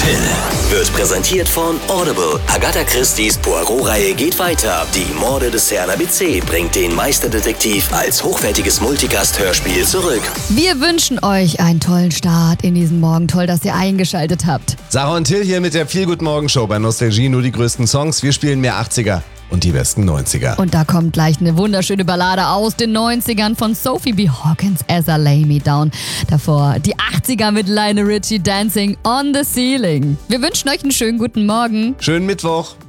Till wird präsentiert von Audible. Agatha Christie's Poirot-Reihe geht weiter. Die Morde des Herrn ABC bringt den Meisterdetektiv als hochwertiges Multicast-Hörspiel zurück. Wir wünschen euch einen tollen Start in diesen Morgen. Toll, dass ihr eingeschaltet habt. Sarah und Till hier mit der Feel-Good-Morgen-Show bei Nostalgie. Nur die größten Songs. Wir spielen mehr 80er und die besten 90er. Und da kommt gleich eine wunderschöne Ballade aus den 90ern von Sophie B. Hawkins, As I Lay Me Down. Davor die 80er mit Lionel Richie, Dancing on the Ceiling. Wir wünschen euch einen schönen guten Morgen. Schönen Mittwoch.